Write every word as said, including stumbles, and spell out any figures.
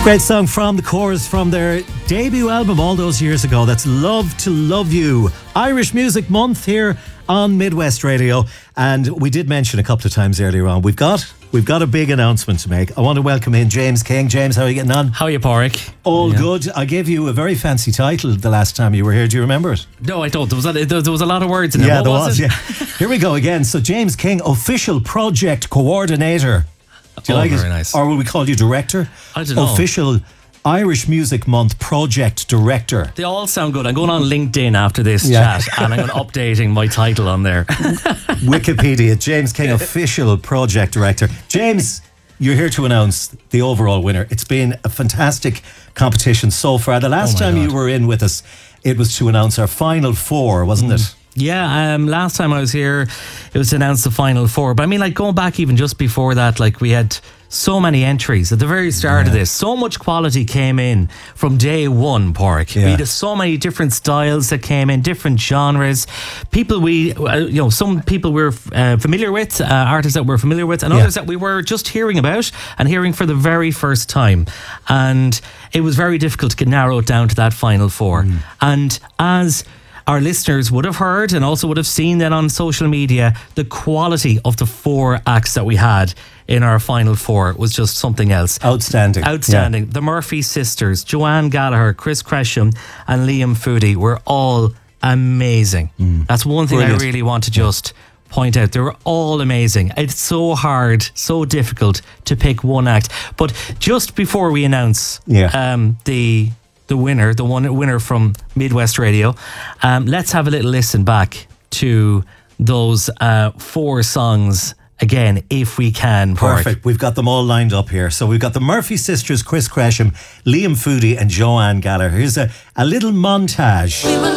Great song from the Corrs from their debut album all those years ago. That's Love to Love You. Irish Music Month here on Midwest Radio. And we did mention a couple of times earlier on, we've got we've got a big announcement to make. I want to welcome in James King. James, how are you getting on? How are you, Porrick? All yeah. good. I gave you a very fancy title the last time you were here. Do you remember it? No, I don't. There was a, there was a lot of words in it. Yeah, what there was, was. Yeah. Here we go again. So James King, official project coordinator. Do you oh, like very it? Nice. Or will we call you director? I don't know. Official Irish Music Month project director. They all sound good. I'm going on LinkedIn after this Yeah. chat and I'm going updating my title on there. Wikipedia, James King, official project director. James, you're here to announce the overall winner. It's been a fantastic competition so far. The last Oh my time God. you were in with us, it was to announce our final four, wasn't it? Yeah, um, last time I was here, it was to announce the final four. But I mean, like going back even just before that, like we had so many entries at the very start Yeah. of this. So much quality came in from day one, Porrick. Yeah. We had so many different styles that came in, different genres. People we, uh, you know, some people we're uh, familiar with, uh, artists that we're familiar with, and Yeah. others that we were just hearing about and hearing for the very first time. And it was very difficult to get narrowed down to that final four. Mm. And as our listeners would have heard and also would have seen that on social media, the quality of the four acts that we had in our final four was just something else. Outstanding. Outstanding. The Murphy sisters, Joanne Gallagher, Chris Cresham and Liam Foodie were all amazing. Mm. That's one thing Brilliant. I really want to just point out. They were all amazing. It's so hard, so difficult to pick one act. But just before we announce Yeah. um, the... the winner, the one winner from Midwest Radio. Um, let's have a little listen back to those uh, four songs again, if we can. Porrick. Perfect. We've got them all lined up here. So we've got the Murphy sisters, Chris Cresham, Liam Foodie and Joanne Gallagher. Here's a, a little montage. We were